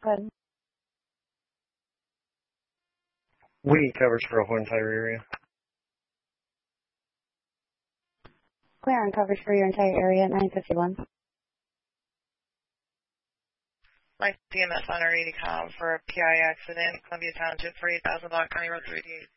ahead. We need coverage for a whole entire area. Clear on coverage for your entire area at 951. Mike DMS on our 80 com for a PI accident, Columbia Township for 8000 Block County Road 38.